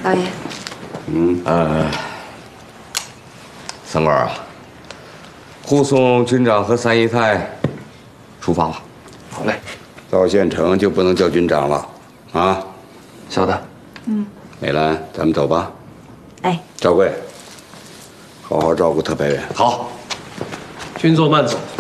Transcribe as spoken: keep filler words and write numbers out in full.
老爷。 嗯呃，三官啊，护送军长和三姨太出发吧。 好嘞。 到县城就不能叫军长了，啊？ 晓得。 嗯。 美兰，咱们走吧。 哎。 赵贵，好好照顾特派员。 好。 军座慢走。